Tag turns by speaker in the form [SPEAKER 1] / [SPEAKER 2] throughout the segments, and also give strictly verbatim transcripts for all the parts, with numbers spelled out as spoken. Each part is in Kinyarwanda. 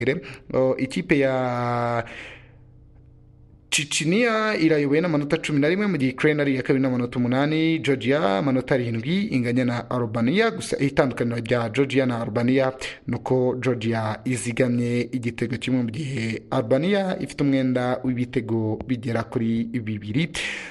[SPEAKER 1] Uh, ikipe ya Chechnya irayoboye n'amanota cumi na rimwe mu gihe Ukraine ari iya kabiri n'amanota umunani, Georgia amanota arindwi inganya na Albania. Gusa itandukaniro rya Georgia na Albania nuko Georgia izigamye igitego kimwe mu gihe Albania ifite umwenda w'ibitego bigera kuri bibiri.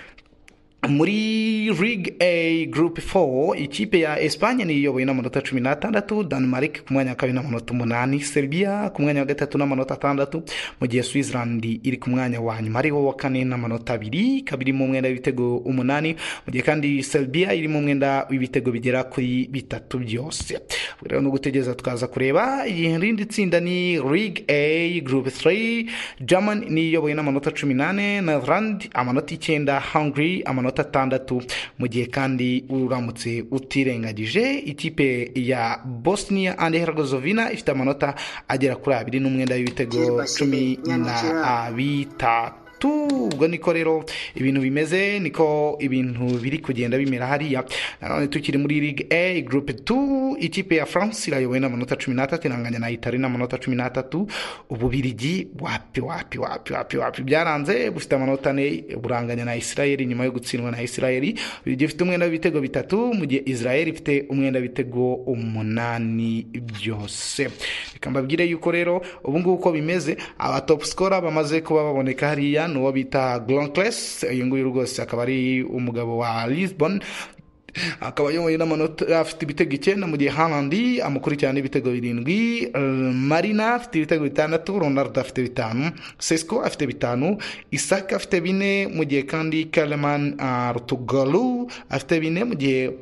[SPEAKER 1] Muri Ligue A Group four ikipe ya Espanye ni iyoboye n'amanota cumi n'atandatu, Denmark ku mwanya wa kabiri n'amanota umunani, Serbia ku mwanya wa gatatu n'amanota atandatu, mu gihe Switzerland iri ku mwanya wa nyuma ariho wa kane n'amanota abiri, kabiri mu mwenda w'ibitego umunani, mu gihe kandi Serbia iri mu mwenda w'ibitego bigera kuri bitatu byose. Rero no gutegereza tukaza kureba irindi tsinda ni Ligue A Group three, Germany ni iyoboye n'amanota cumi n'ane, Netherlands amanota icyenda, Hungary amanota atandatu, mu gihe kandi uramutse utirengagije ikipe ya Bosnia and Herzegovina ifite amanota agera kuri abiri n'umwenda w'ibitego cumi na bitatu. Ubwo niko rero ibintu bimeze, niko ibintu biri kugenda bimera hariya. Nanone tukiri muri Ligue A Group two, ikipe ya France irayoboye n'amanota cumi n'atatu iranganya na Italy n'amanota cumi n'atatu. Ububirigi wapi wapi wapi wapi wapi byaranze, bufite amanota ane buranganya na Israel nyuma yo gutsindwa na Israel. Ububirigi ifite umwenda w'ibitego bitatu, mu gihe Israel ifite umwenda w'ibitego umunani byose. Reka mbabwire yuko rero ubu ngubu uko bimeze, aba top scorer bamaze kuba baboneka hariya n'uwo bita Gronkles. Uyu nguyu rwose akaba ari umugabo wa Lisbon, akaba yoboye n'amanota afite ibitego icyenda, mu gihe Haaland amukurikirana n'ibitego birindwi, Marina afite ibitego bitandatu, Ronaldo afite bitanu, Sesko afite bitanu, Isaka afite bine, mu gihe kandi Keleman uh, Rutugolu afite bine, mu gihe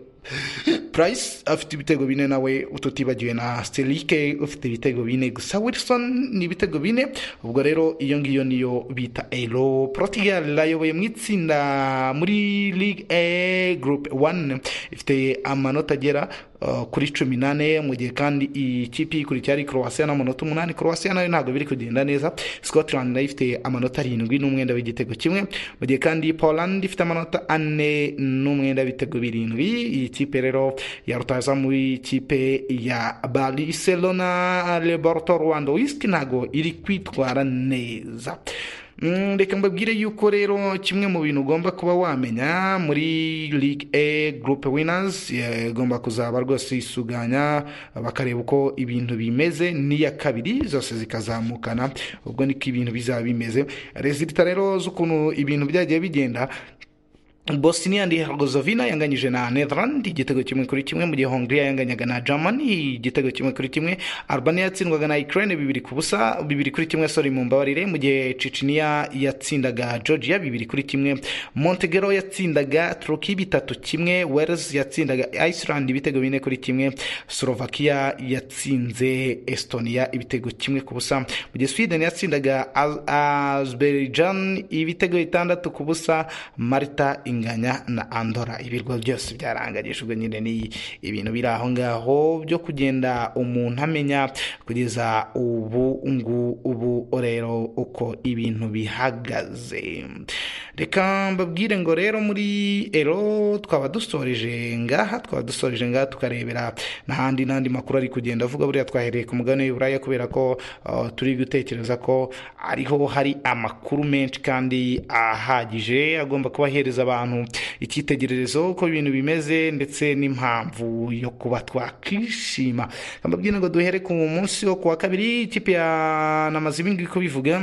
[SPEAKER 1] Price afite ibitego bine nawe ututibagiwe na Sterling ufite ibitego bine gusa, Wilson ni ibitego bine. Ubwo rero iyo ngiyo niyo bita Euro. Portugal layoboye mu itsinda muri Ligue A Group one ifite amanota agera uh, kuri cumi n'ane, mu gihe kandi ikipe ikurikira ari Croatia n'amanota umunani. Croatia nayo ntabwo biri kugenda neza. Scotland nayo ifite amanota arindwi n'umwenda w'igitego kimwe, mu gihe kandi Poland ifite amanota ane n'umwenda w'ibitego birindwi. Ikipe rero ya rutaza muri ikipe ya Barcelona Roberto Lewandowski ntago iri kwitwara neza. Reka mbabwire yuko rero kimwe mu bintu ugomba kuba wamenya muri Ligue A Group Winners igomba kuzaba rwose isuganya bakareba uko ibintu bimeze, n'iya kabiri zose zikazamukana. Ubwo niko ibintu bizaba bimeze. Resulta rero z'ukuntu ibintu byagiye bigenda: Bosnia and Herzegovina yanganyije na Netherlands igitego kimwe kuri kimwe, mu gihe Hungary yanganyaga na Germany igitego kimwe kuri kimwe, Albania yatsindwaga na Ukraine bibiri ku busa bibiri kuri kimwe sorry mu mbabarire, mu gihe Chechnya yatsindaga Georgia bibiri kuri kimwe, Montenegro yatsindaga Turkey bitatu kimwe, Wales yatsindaga Iceland ibitego bine kuri kimwe, Slovakia yatsinze Estonia ibitego kimwe ku busa, mu gihe Sweden yatsindaga Azerbaijan ibitego bitandatu ku busa, Malta inganya na Andorra. Ibirwa byose byarangagishijwe nyine ni ibintu biri aho ngaho byo kugenda umuntu amenya kugeza ubu ngu ubu rero uko ibintu bihagaze. Reka mbabwire ngo rero muri Euro twaba dusoreje ngaha twaba dusoreje ngaha tukarebera n'ahandi n'andi makuru ari kugenda avuga. Buriya twahereye ku mugabane w'Uburaya kubera ko uh, turi gutekereza ko ariho hari amakuru menshi kandi ahagije agomba kubahereza abantu icyitegererezo uko ibintu bimeze ndetse n'impamvu yo kuba twakishima. Mbabwira ngo duhere ku munsi wo kuwa kabiri, ikipe ya namaze ibingi ko bivuga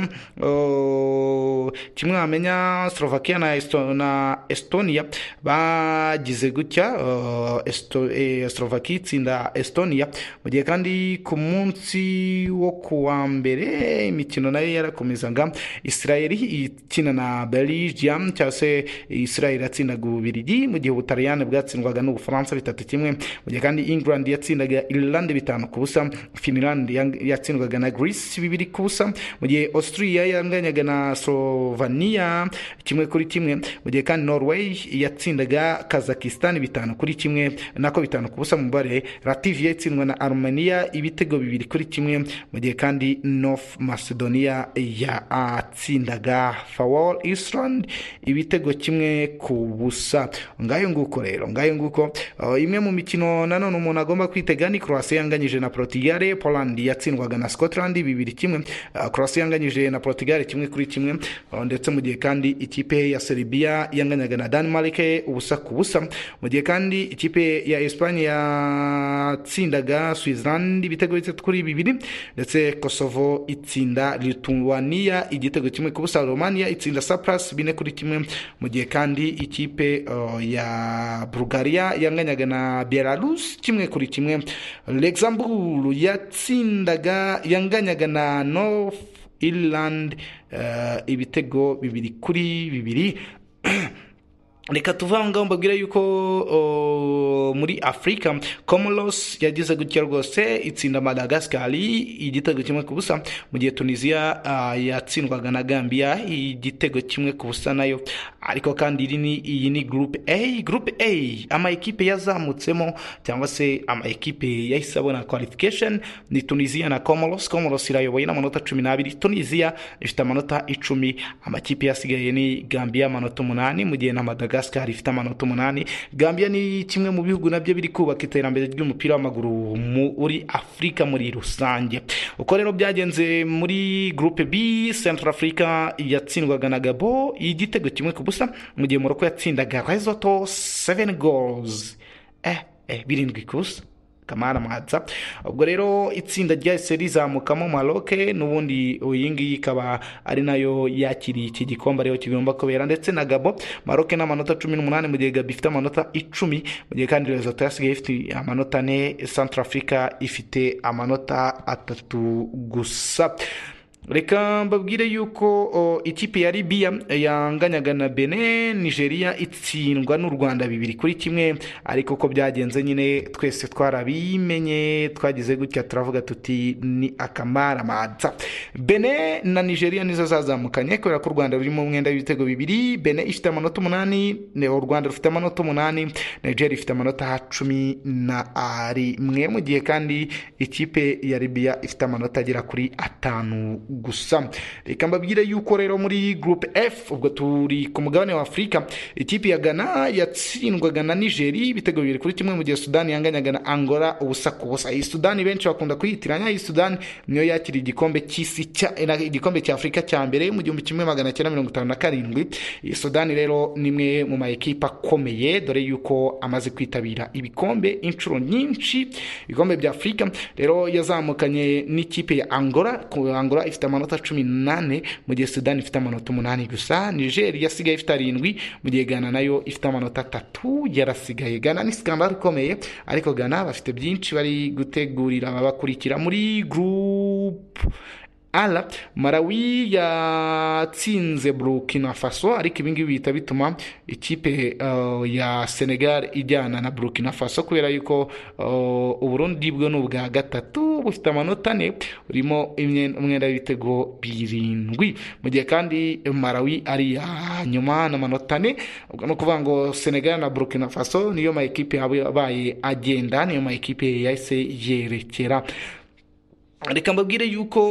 [SPEAKER 1] uh, kimwe amenya Slovakia na, Esto, na Estonia bagize gutya uh, Esto, eh, Slovakia itsinda Estonia, mu gihe kandi ku munsi wo kuwa mbere imikino nayo yarakomezaga. Israel ikina na Belgium cyangwa se Israel yatsindaga Ububirigi, mu gihe Ubutaliyani bwatsindwaga n'Ubufaransa bitatu kimwe, mu gihe kandi England yatsindaga Ireland bitanu ku busa, Finland yatsindwaga na Greece bibiri ku busa, mu gihe Austria yanganyaga na Slovenia kimwe kuri kimwe, mu gihe kandi Norway yatsindaga Kazakhstan bitanu kuri kimwe nako bitanu ku busa mu bare. Latvia yatsindwa na Armenia ibitego bibiri kuri kimwe, mu gihe kandi North Macedonia yatsindaga Faroe Island ibitego kimwe ku busa. Ngayo nguko rero ngayo nguko uh, imwe mu mikino nanone umuntu agomba kwitega ni Croatia yanganyije na Portugal, Poland yatsindwaga na Scotland bibiri kimwe, uh, Croatia yanganyije na Portugal kimwe kuri kimwe, uh, ndetse mu gihe kandi ikipe ya Serbia yanganyaga na Denmark ubusa ku busa, mu gihe kandi ikipe ya Espagne yatsindaga Switzerland ibitego bitatu kuri bibiri, ndetse Kosovo itsinda Lithuania igitego kimwe ku busa, Romania itsinda Cyprus bine kuri kimwe, mu gihe kandi ikipe uh, ya Bulgaria yanganyaga na Belarus kimwe kuri kimwe, Luxembourg yatsindaga yanganyaga na North Ireland uh, ibitego bibiri kuri bibiri. Reka tuvanga mbabwira yuko o, muri Afrika Comoros yagize gutya rwose itsinda Madagascar igitego kimwe ku busa, mu gihe Tunisia uh, yatsindwaga na Gambia igitego kimwe ku busa nayo. Ariko kandi iri ni iyi ni group A. Group A ama ekipe yazamutsemo cyangwa se ama ekipe yahisabona qualification ni Tunisia na Comoros. Comoros irayoboye n'amanota cumi n'abiri, Tunisia ifite amanota icumi, amakipe yasigaye ni Gambia amanota umunani, mu gihe na Madagascar ifite amanota umunani. Gambia ni kimwe mu bihugu nabyo biri kubaka iterambere ry'umupira w'amaguru muri Afrika muri rusange. Uko rero byagenze muri groupe B, Central Africa yatsindwaga na Gabon igitego kimwe ku busa, mu gihe Morocco yatsindaga Lesotho seven goals eh eh birindwi ku busa. Kamara Mahatsa. Ubwo rero itsinda ryahise rizamukamo Maroc, n'ubundi uyingi ikaba ari nayo yakiri iki gikombe rero kigomba kubera, ndetse na Gabon. Maroc n'amanota cumi n'umunani, mu gihe Gabon ifite amanota icumi, mu gihe kandi Lesotho yasigaye ifite amanota ane, Central Africa ifite amanota atatu gusa. Reka mbabwire yuko o, ikipe ya Libya yanganyaga na Benin, Nigeria itsindwa n'u Rwanda bibiri kuri kimwe, ariko ko byagenze nyine twese twarabimenye, twagize gutya turavuga tuti ni akamara maza. Benin na Nigeria nizo zazamukanye kubera ko u Rwanda rurimo umwenda w'ibitego bibiri. Benin ifite amanota umunani, u Rwanda rufite amanota umunani, Nigeria ifite amanota cumi na rimwe, mu gihe kandi ikipe ya Libya ifite amanota agera kuri atanu gusa. Reka mbabwire yuko rero muri group F, ubwo turi ku mugabane wa Afrika, ikipe ya Ghana yatsindwaga na Nigeria ibitego bibiri kuri kimwe, mu gihe Sudan yanganyaga na Angola ubusa ku busa. Iyi Sudan benshi bakunda kuyitiranya, iyi Sudan niyo yakiri igikombe cy'isi cya igikombe cya Afrika cya mbere mu gihumbi kimwe magana cyenda mirongo itanu na karindwi. Iyi Sudan rero nimwe mu ma ekipa akomeye, dore yuko amaze kwitabira ibikombe inshuro nyinshi, ibikombe bya Afrika. Rero yazamukanye n'ikipe ya Angola, Angola ifite amanota cumi n'ane, mu gihe Sudan ifite amanota umunani gusa. Nigeria yasigaye ifite arindwi, mu gihe Ghana nayo ifite amanota atatu yarasigaye. Ghana ni skandal ikomeye, ariko Ghana bafite byinshi bari gutegurira ababakurikira. Muri group Ala, Malawi yatsinze Burkina Faso, ariko ibingibi bihita bituma ikipe uh, ya Senegal ijyana na Burkina Faso, kubera yuko uh, Uburundi bwo n'ubwa gatatu bufite amanota ane, urimo umwenda w'ibitego birindwi, mu gihe kandi Malawi ari ya nyuma n'amanota ane. Ubwo no kuvuga ngo Senegal na Burkina Faso niyo ma ekipe yabaye agenda, niyo ma ekipe yahise yerekera. Reka mbabwire yuko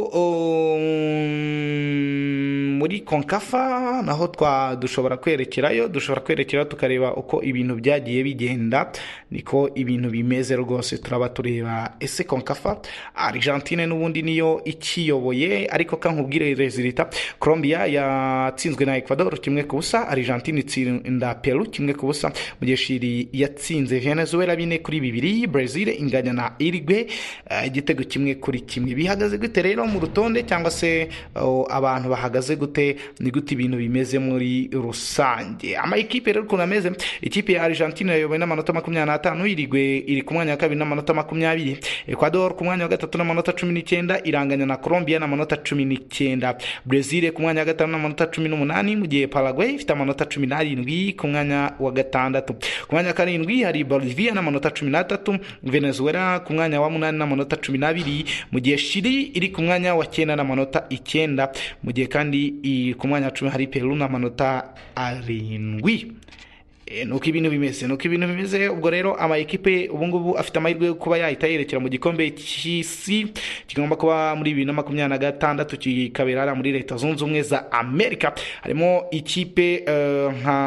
[SPEAKER 1] um, muri Konkafa naho twa dushobora kwerekerayo, dushobora kwerekera tukareba uko ibintu byagiye bigenda, niko ibintu bimeze rwose. Turaba tureba ese Konkafa Argentine n'ubundi niyo ikiyoboye, ariko kankubwire resulta. Colombia yatsinzwe na Ecuador kimwe ku busa, Argentine itsinda Peru kimwe ku busa, mu gihe Chile yatsinze Venezuela bine kuri bibiri, Brazil inganya na Uruguay igitego uh, kimwe kuri kimwe. Bihagaze gute rero mu rutonde, cyangwa se uh, abantu bahagaze gute, ni gute ibintu bimeze muri rusange? Ama ekipe rero ukuntu ameze, ikipe ya Argentine yayoboye n'amanota makumyabiri n'atanu, Uruguay iri ku mwanya wa kabiri n'amanota makumyabiri, Ecuador ku mwanya wa gatatu n'amanota cumi n'icyenda, iranganya na Colombia n'amanota cumi n'icyenda, Brazil ku mwanya wa gatanu n'amanota cumi n'umunani, mu gihe Paraguay ifite amanota cumi n'arindwi ku mwanya wa gatandatu. Ku mwanya wa karindwi hari Bolivia n'amanota cumi n'atatu, Venezuela ku mwanya wa munani n'amanota cumi n'abiri, mu gihe Chile iri ku mwanya wa cyenda n'amanota icyenda, mu gihe kandi ku mwanya wa cumi hari Peru n'amanota arindwi. nuko ibintu bimeze nuko ibintu bimeze ubwo rero ama ekipe ubu ngubu afite amahirwe yo kuba yahita yerekera mu gikombe cy'isi kigomba kuba muri bibiri na makumyabiri na gatandatu kikabera muri Leta Zunze Ubumwe za Amerika. Harimo ikipe uh, nka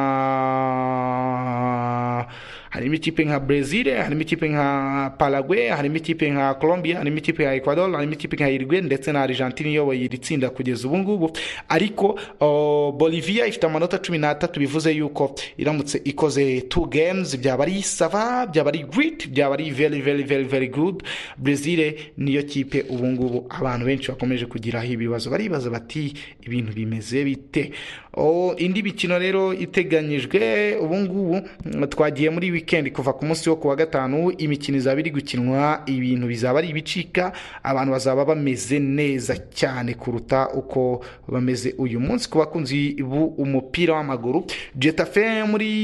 [SPEAKER 1] harimo ikipe nka Brazil, harimo ikipe nka Paraguay, harimo ikipe nka Colombia, harimo ikipe nka Ecuador, harimo ikipe nka Uruguay ndetse na Argentine iyoboye iri tsinda kugeza ubu ngubu. Ariko uh, Bolivia ifite amanota cumi n'atatu bivuze yuko iramutse ikoze two games byaba ari sava, byaba ari great, byaba ari very very very very good. Brazil niyo kipe ubu ngubu abantu benshi bakomeje kugira ibibazo, baribaza bati ibintu bimeze bite. O indi bikino rero iteganyijwe ubu ngubu twagiye muri weekend kuva ku munsi wo kuwa gatanu, imikino izaba iri gukinwa, ibintu bizaba ari ibicika, abantu bazaba bameze neza cyane kuruta uko bameze uyu munsi. Ku bakunzi b'umupira w'amaguru, Getafe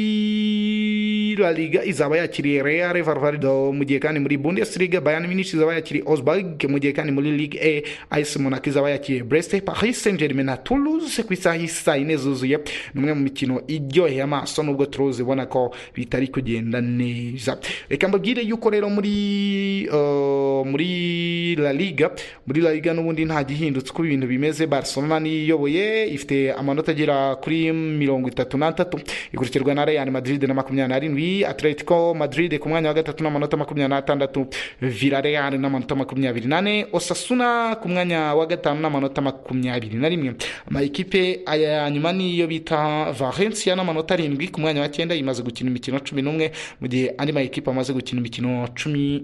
[SPEAKER 1] muri La Liga izaba yakiriye Real Valladolid, mu gihe kandi muri Bundesliga Bayern Munich izaba yakiriye Augsburg, mu gihe kandi muri Ligue A A S Monaco izaba yakiriye Brest, Paris Saint-Germain na Toulouse ku isaha y'isa ine zuzuye. Numwe mu mikino iryoheye amaso nubwo Toulouse ibona ko bitari kugenda neza. Reka mbabwire yuko rero muri uh, muri La Liga muri La Liga n'ubundi nta gihindutse ku ibintu bimeze. Barcelona niyoboye ifite amanota agera kuri mirongo itatu n'atatu, ikurikirwa na Real Madrid na makumyabiri n'arindwi, Atletico Madrid ku mwanya wa gatatu n'amanota makumyabiri n'atandatu, Villarreal n'amanota makumyabiri n'ane, Osasuna ku mwanya wa gatanu n'amanota makumyabiri na rimwe. Ama ekipe aya nyuma niyo bita Valencia n'amanota arindwi ku mwanya wa cyenda, imaze gukina imikino cumi n'umwe, mu gihe andi ma ekipe amaze gukina imikino cumi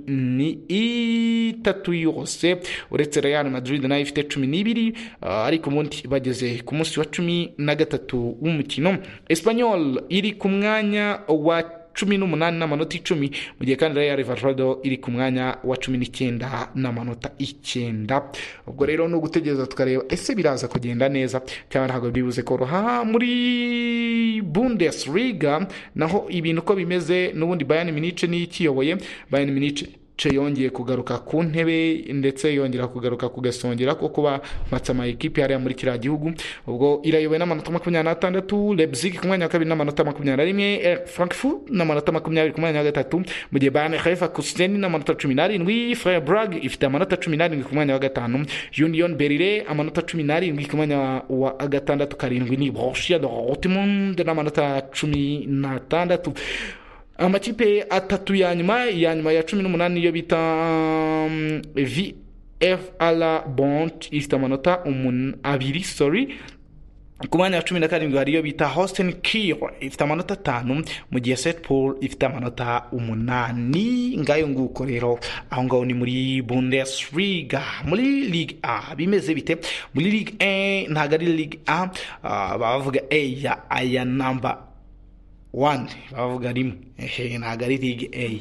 [SPEAKER 1] n'itatu yose, uretse Real Madrid nayo ifite cumi n'ibiri. Uh, ariko ubundi bageze ku munsi wa cumi na gatatu w'umukino. Espanyol iri ku mwanya wa cumi n'umunani n'amanota icumi, mu gihe kandi Real Valladolid iri ku mwanya wa cumi n'icyenda n'amanota icyenda. Ubwo rero no gutegereza tukareba ese biraza kugenda neza cyangwa ntabwo bibuze koroha. Muri Bundesliga naho ibintu ko bimeze, n'ubundi Bayern Munich ni ikiyoboye. Bayern Munich yongeye kugaruka ku ntebe ndetse yongera kugaruka kugasongera ko kuba matsama ekipe yari muri kira gihugu. Ubwo irayoboye n'amanota makumyabiri n'atandatu, Leipzig ku mwanya wa kabiri n'amanota makumyabiri na rimwe, Frankfurt n'amanota makumyabiri ku mwanya wa gatatu, mu gihe Bayern Leverkusen n'amanota cumi n'arindwi, Freiburg ifite amanota cumi n'arindwi ku mwanya wa gatanu, Union Berlin amanota cumi n'arindwi ku mwanya wa gatandatu, karindwi ni Borussia Dortmund n'amanota cumi n'atandatu. Amakipe atatu ya nyuma ya nyuma ya cumi n'umunani yo bita um, V F L Bond ifite amanota abiri sorry ku mwanya wa cumi na karindwi hariyo bita Holstein Kiel ifite amanota atanu, mu gihe St Paul ifite amanota umunani. Ngayo nguko rero aho ngaho ni muri Bundesliga. Muri Ligue A bimeze bite? Muri Ligue A ntago ari Ligue A, uh, bavuga A ya aya number one, bavuga rimwe, ehe ntago ari Ligue A.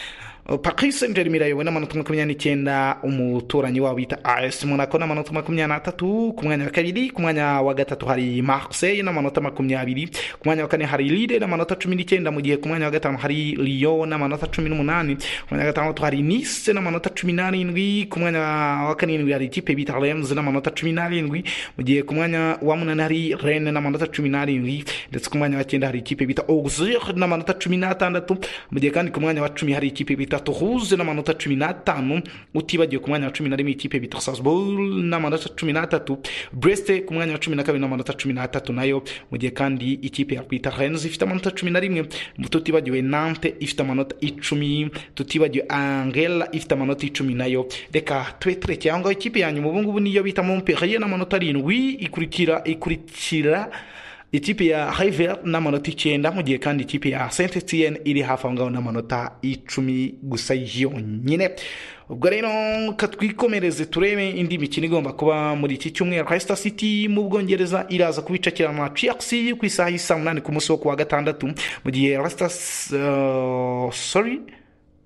[SPEAKER 1] Paris Saint-Germain irayobowe n'amanota makumyabiri n'icyenda, umuturanyi wabo bita A S Monaco n'amanota makumyabiri n'atatu, ku mwanya wa kabiri. Ku mwanya wa gatatu hari Marseille n'amanota makumyabiri, ku mwanya wa kane hari Lille n'amanota cumi n'icyenda, mu gihe ku mwanya wa gatanu hari Lyon n'amanota cumi n'umunani, ku mwanya wa gatandatu hari Nice n'amanota cumi n'arindwi, ku mwanya wa karindwi hari ikipe bita Reims n'amanota cumi n'arindwi, mu gihe ku mwanya wa munani hari Rennes n'amanota cumi n'arindwi, ndetse ku mwanya wa cyenda hari ikipe bita Auxerre n'amanota cumi n'atandatu, mu gihe kandi ku mwanya wa cumi hari ikipe bita Toulouse n'amanota cumi n'atanu, utibagiwe ku mwanya wa cumi na rimwe ikipe bita Strasbourg n'amanota cumi n'atatu, Brest ku mwanya wa cumi na kabiri n'amanota cumi n'atatu nayo, mu gihe kandi ikipe ya bita Rennes ifite amanota cumi na rimwe, tutibagiwe Nantes ifite amanota icumi, tutibagiwe Angers ifite amanota icumi nayo. Reka twe tureke aho ngaho. Ikipe yanyu mu bungubu niyo bita Montpellier n'amanota arindwi, ikurikira ikurikira ikipe ya River n'amanota icyenda, mu gihe kandi ikipe ya Saint Etienne iri hafi aho ngaho n'amanota icumi gusa yonyine. Ubwo rero katwikomereze turebe indi mikino igomba kuba muri iki cyumweru. Leicester City mu Bwongereza iraza kubicakira na Chelsea ku isaha y'isa munani ku munsi wo kuwa gatandatu, mu gihe Leicester uh, sorry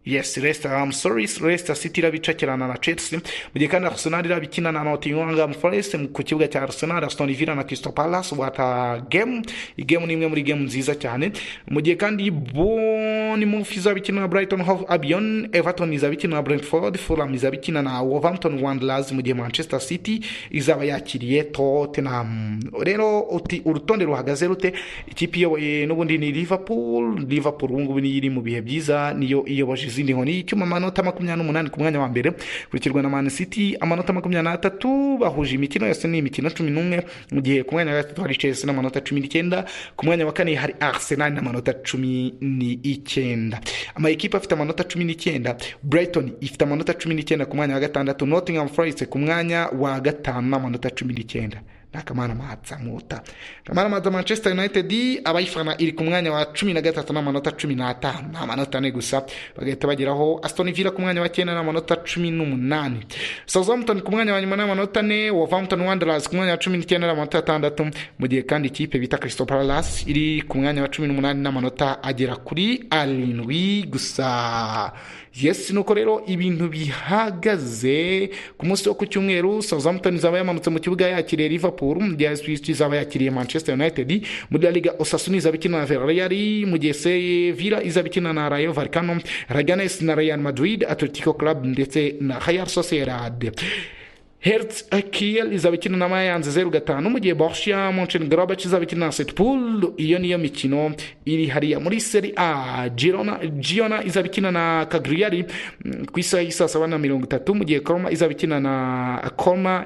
[SPEAKER 1] yes Leicester I'm sorry Leicester City irabicakirana na Chelsea mu gihe kandi Arsenal irabikina na Nottingham Forest ku kibuga cya Arsenal. Aston Villa na Crystal Palace wata game igame ni imwe muri game nziza cyane mu gihe kandi Bournemouth izabikina na Brighton Hove Albion, Everton izabikina na Brentford, Fulham izabikina na Wolverhampton Wanderers mu gihe Manchester City izaba yakiriye Tottenham. Rero uti urutonde ruhagaze rute? Ikipe iyoboye n'ubundi ni Liverpool. Liverpool ubu ngubu iri mu bihe byiza, niyo iyoboje izindi nkoni icyuma amanota makumyabiri n'umunani ku mwanya wa mbere, kurikirwa na Man City amanota makumyabiri n'atatu. Bahuje imikino yose ni imikino cumi n'umwe mu gihe ku mwanya wa gatatu hari Chelsea n'amanota cumi n'icyenda, ku mwanya wa kane hari Arsenal n'amanota cumi n'icyenda. Ama ekipe afite amanota cumi n'icyenda. Brighton ifite amanota cumi n'icyenda ku mwanya wa gatandatu, Nottingham Forest ku mwanya wa gatanu n'amanota cumi n'icyenda. Nakamana matsa muta kamana matsa Manchester United abayifana iri ku mwanya wa cumi na gatatu n'amanota cumi n'atanu, amanota ne gusa bagahita bageraho. Aston Villa ku mwanya wa cyenda n'amanota cumi n'umunani, Southampton ku mwanya wa nyuma n'amanota ne, Wolverhampton Wanderers ku mwanya wa cumi n'icyenda n'amanota atandatu, mu gihe kandi ikipe bita Crystal Palace iri ku mwanya wa cumi n'umunani n'amanota agera kuri arindwi gusa. Yes, nuko rero ibintu bihagaze ku munsi wo ku cyumweru. Southampton izaba yamanutse mu kibuga yakiriye Liverpool, mu gihe Ipswich izaba yakiriye Manchester United. Muri La Liga Osasuna izabikina na Villarreal, mu gihe Sevilla izabikina na Rayo Vallecano, Leganés na Real Madrid, Atletico Club ndetse na Real Sociedad. Hertz Kiel izabikina na Mayence zeru gatanu, mu gihe Borussia Mönchengladbach izabikina na St. Paul. Iyo niyo mikino iri hariya muri Serie A. Girona Girona izabikina na Cagliari ku isaha y'isa saba na mirongo itatu, mu gihe Roma izabikina na Roma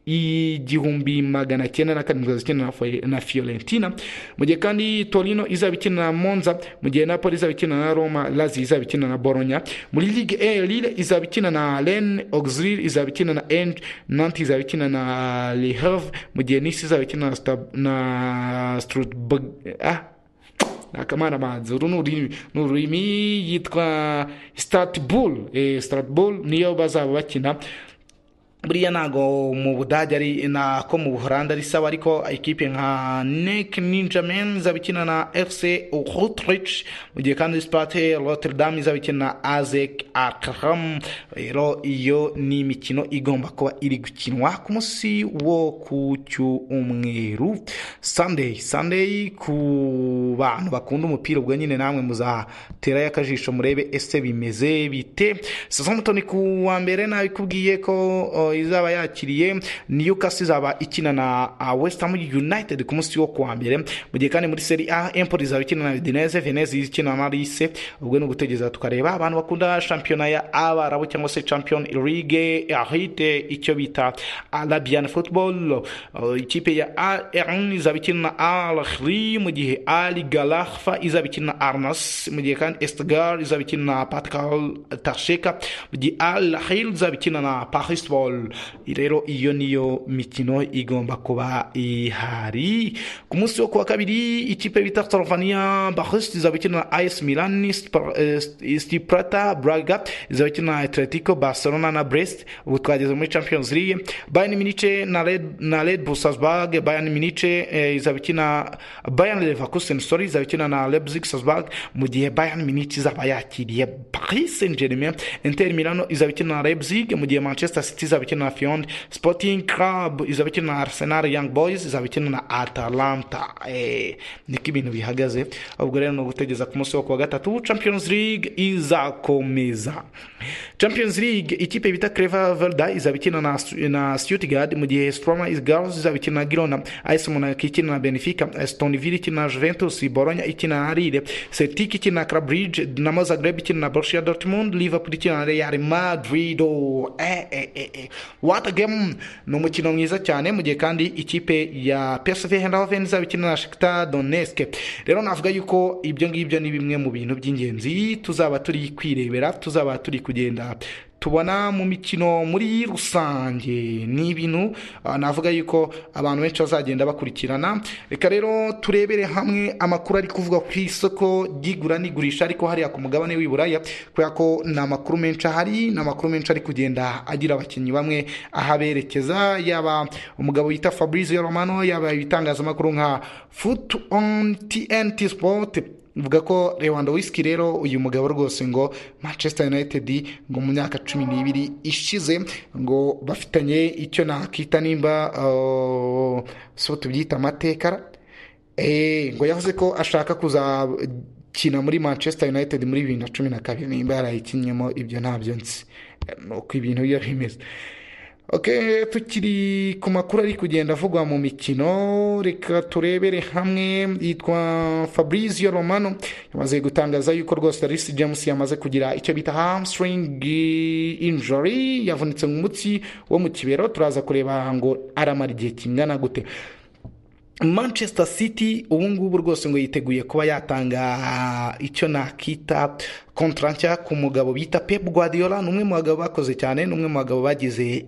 [SPEAKER 1] igihumbi magana cyenda na karindwi izabikina na Fiorentina, mu gihe kandi Torino izabikina na Monza, mu gihe Napoli izabikina na Roma, Lazio izabikina na Bologna. Muri Ligue un Lille izabikina na Rennes, Auxerre izabikina na Angers, Nantes izabikina na Le Havre, mu gihe Nice izabikina na Strasbourg. ah akamana manzi uru n'ururimi yitwa Istanbul. eh Istanbul niyo bazaba bakina. Buriya nago mu Budage ari na ko mu Buholandi ari sawa, ariko ekipe nka Nek Ninjamen zabikina na F C Utrecht, mu gihe kandi Sparta Rotterdam izabikina na A Z Akram. Rero iyo ni imikino igomba kuba iri gukinwa ku munsi wo ku cyumweru. Sunday Sunday ku bantu bakunda umupira ubwo nyine namwe muzatera yakajisho murebe ese bimeze bite. Southampton ku wa mbere nabikubwiye ko izaba yakiriye Newcastle, izaba ikina na West Ham United ku munsi wo kuwa mbere, mu gihe kandi muri Serie A Empoli izaba ikina na Udinese, Venezia ikina na Nice. Ubwo no gutegeza tukareba abantu bakunda championnat ya Abarabu cyangwa se Champions League ahite icyo bita Arabian Football. Ikipe ya Al Ahly izaba ikina na Al Ahly, mu gihe Al Galafa izaba ikina na Arnas, mu gihe kandi Esteghlal izaba ikina na Patkal Tasheka, mu gihe Al Ahly izaba ikina na Paris Ball. Rero iyo niyo mikino igomba kuba ihari. Ku munsi wo kuwa kabiri ikipe bita Slovenia Brest izabikina na A S Milan, Sparta Braga izabikina na Atletico Barcelona na Brest. Ubu twageze muri Champions League. Bayern Munich na Red na Red Bull Salzburg. Bayern Munich eh, izabikina Bayern Leverkusen sorry izabikina na Leipzig Salzburg, mu gihe Bayern Munich izaba yakiriye Paris Saint-Germain. Inter Milano izabikina na Leipzig, mu gihe Manchester City izabikina na Feyenoord, Sporting Club izabikina na Arsenal, Young Boys izabikina na Atalanta. eh niki ibintu bihagaze. Ubwo rero no gutegeza ku munsi wo kuwa gatatu Champions League izakomeza. Champions League ikipe bita Creva Verda izabikina na na Stuttgart, mu gihe Roma Girls izabikina na Girona, A S Monaco ikina na Benfica, Aston Villa ikina na Juventus, Bologna ikina na Lille, Celtic ikina na Club Brugge, Dinamo Zagreb ikina na Borussia Dortmund, Liverpool ikina na Real Madrid. eh eh eh what a game, no mukino mwiza cyane. Mu gihe kandi ikipe ya P S V Eindhoven izabikina na Shakhtar Donetsk. Rero navuga yuko ibyo ngibyo ni bimwe mu bintu by'ingenzi tuzaba turi kwirebera, tuzaba turi kugenda tubona mu mikino muri rusange. Ni ibintu uh, navuga yuko abantu benshi bazagenda bakurikirana. Reka rero turebere hamwe amakuru ari kuvuga ku isoko ry'igura n'igurisha ariko hariya ku mugabane w'Iburaya, kubera ko na makuru menshi ahari, na makuru menshi ari kugenda agira abakinnyi bamwe ahaberekeza, yaba umugabo yita Fabrizio Romano, yaba ibitangazamakuru nka Foot on T N T Sport, Vuga ko Lewandowski rero uyu mugabo rwose ngo Manchester United ngo mu myaka cumi n'ibiri ishize ngo bafitanye icyo nakita nimba uh, so tubyita amateka eh ngo yavuze ko ashaka kuzakina muri Manchester United muri bibiri na cumi na kabiri nimba yarayikinyemo ibyo ntabyo nzi nuko ibintu byo bimeze. Okay, tukiri ku makuru ari kugenda avugwa mu mikino, reka turebere hamwe. Yitwa Fabrizio Romano yamaze gutangaza yuko rwose Reece James yamaze kugira icyo bita hamstring injury, yavunitse mu mutsi wo mu kibero. Turaza kureba ngo aramara igihe kingana gute. Manchester City ubu ngubu rwose ngo yiteguye kuba yatanga icyo nakita kontranta ku mugabo bita Pep Guardiola, numwe mu bagabo bakoze cyane, numwe mu bagabo bagize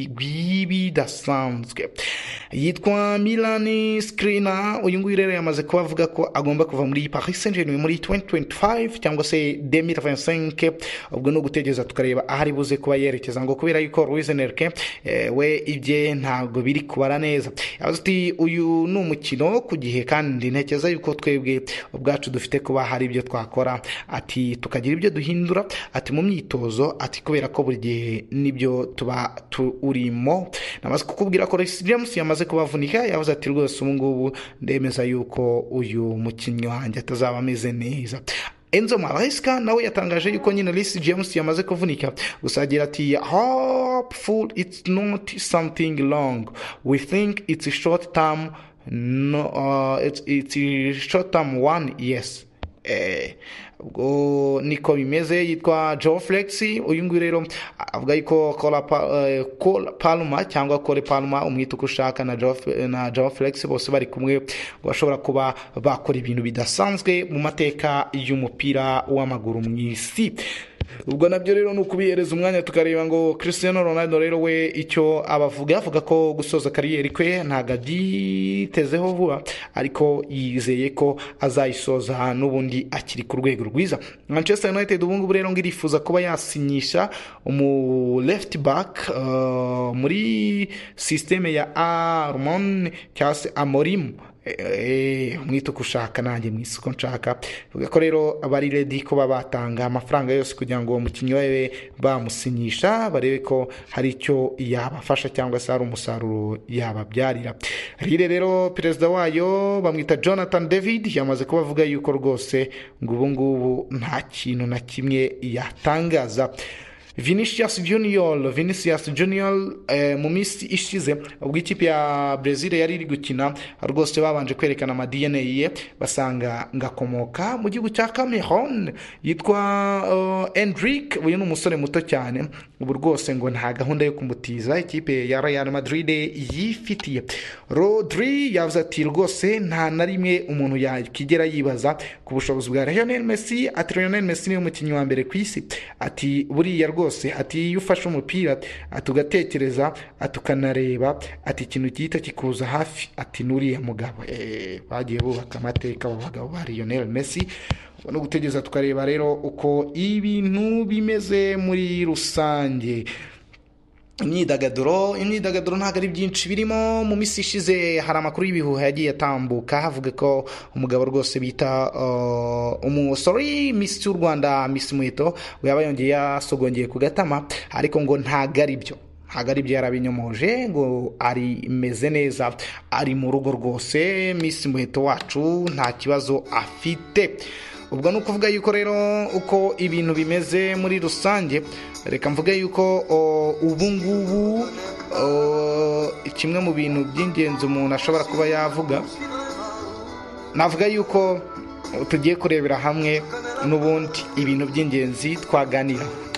[SPEAKER 1] ibi dasanzwe. Yitwa Milan Skriniar, uyu nguyu rero yamaze kuba avuga ko agomba kuva muri Paris Saint-Germain muri twenty twenty-five cyangwa se twenty twenty-five. Ubwo no gutegeza tukareba ahari buze kuba yerekeza, ngo kubera yuko Luis Enrique eh, we ibye ntabwo biri kubara neza. Ati uyu ni umukino ku gihe kandi ntekeza yuko twebwe ubwacu dufite kuba hari ibyo twakora, ati tukagira ibyo duhindura, ati mu myitozo, ati kubera ko buri gihe nibyo tuba turimo. Namaze kukubwira ko Reece James yamaze kubavunika, yavuze ati rwose ubu ngubu ndemeza yuko uyu mukinnyi wanjye atazaba ameze neza. Enzo Maresca nawe yatangaje yuko nyine Reece James yamaze kuvunika, gusa agira ati hopeful it's not something long, we think it's a short term. No, uh, it's it's a short term one, yes. Eh, ubwo niko bimeze. Yitwa Joe Flex, uyu nguyu rero avuga yuko Cole Palmer cyangwa Cole Palmer umwita uko ushaka na Joe na Joe Flex bose bari kumwe bashobora kuba bakora ibintu bidasanzwe mu mateka y'umupira w'amaguru mu isi. Ubwo nabyo rero nukubihereza umwanya tukareba ngo Cristiano Ronaldo rero we icyo abavuga, avuga ko gusoza kariyeri kwe ntago agitezeho vuba, ariko yizeye ko azayisoza n'ubundi akiri ku rwego rwiza. Manchester United ubu ngubu rero ngirifuza kuba yasinyisha umu left back uh, muri systeme ya Armon cyangwa Amorim, eh mwito kushaka nanjye mwisuko nshaka. Vuga ko rero abari ready ko babatanga amafaranga yose kugira ngo umukinnyi wawe bamusinyisha, barebe ko hari icyo yabafasha cyangwa se ari umusaruro yababyarira. Rire rero perezida wayo bamwita Jonathan David yamaze kubavuga yuko rwose ngo ubu ngubu nta kintu na kimwe yatangaza. Vinicius Junior Vinicius Junior eh, mu minsi ishize ubwo ikipe ya Brazil yari iri gukina rwose babanje kwerekana ama D N A ye basanga ngakomoka mu gihugu cya Cameroon. Yitwa uh, Endrick, uyu ni umusore muto cyane, ubu rwose ngo nta gahunda yo kumutiza ikipe ya Real Madrid yifitiye. Rodri yavuze ati rwose nta na rimwe umuntu yakigera yibaza ku bushobozi bwa Lionel Messi, ati Lionel Messi ni umukinnyi wa mbere ku isi, ati buriya rwose, ati iyo ufashe umupira atugatekereza atukanareba, ati ikintu cyita kikuza hafi, ati nuriye mugabo. Eh bagiye bubaka amateka abagabo ba Lionel Messi. No gutegeza tukareba rero uko ibintu bimeze muri rusange. Imyidagaduro imyidagaduro ntabwo ari byinshi birimo. Mu minsi ishize hari amakuru y'ibihuha yagiye atambuka havuga ko umugabo rwose bita uh, umusore Miss y'u Rwanda Miss Muheto yaba yongeye yasogongeye ku gatama, ariko ngo ntabwo ari byo ntabwo ari byo yarabinyomoje, ngo ari meze neza, ari mu rugo rwose. Miss Muheto wacu nta kibazo afite. Ubwo no kuvuga yuko rero uko ibintu bimeze muri rusange, reka mvuge yuko ubu ngubu kimwe mu bintu by'ingenzi umuntu ashobora kuba yavuga, navuga yuko tugiye kurebera hamwe n'ubundi ibintu by'ingenzi twaganira.